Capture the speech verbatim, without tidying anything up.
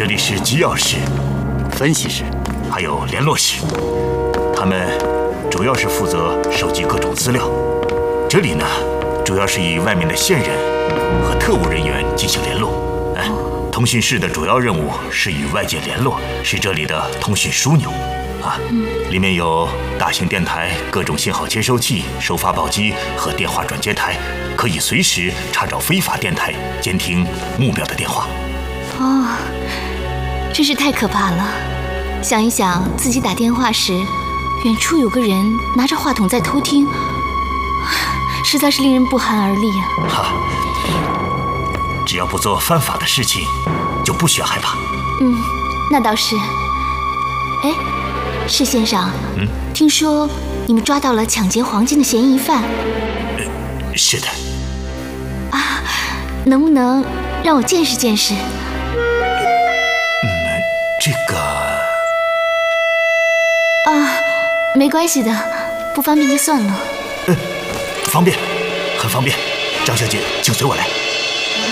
这里是机要室、分析室，还有联络室。他们主要是负责收集各种资料。这里呢，主要是以外面的线人和特务人员进行联络。哎，通讯室的主要任务是与外界联络，是这里的通讯枢纽。啊，里面有大型电台、各种信号接收器、收发报机和电话转接台，可以随时查找非法电台，监听目标的电话。 哦，真是太可怕了！想一想，自己打电话时，远处有个人拿着话筒在偷听，实在是令人不寒而栗啊！ 哈，只要不做犯法的事情，就不需要害怕。 嗯，那倒是。哎。施先生，嗯，听说你们抓到了抢劫黄金的嫌疑犯。 呃，是的。 啊，能不能让我见识见识？ 嗯，这个…… 啊，没关系的，不方便就算了。 呃，方便，很方便。张小姐，请随我来。